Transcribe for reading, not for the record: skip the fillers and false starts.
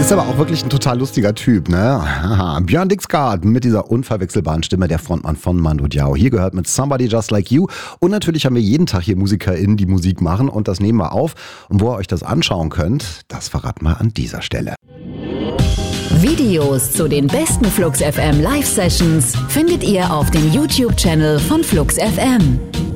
Ist aber auch wirklich ein total lustiger Typ, ne? Haha. Björn Dixgard mit dieser unverwechselbaren Stimme, der Frontmann von Mando Diao. Hier gehört mit Somebody Just Like You. Und natürlich haben wir jeden Tag hier MusikerInnen, die Musik machen. Und das nehmen wir auf. Und wo ihr euch das anschauen könnt, das verraten wir an dieser Stelle. Videos zu den besten Flux FM Live-Sessions findet ihr auf dem YouTube-Channel von Flux FM.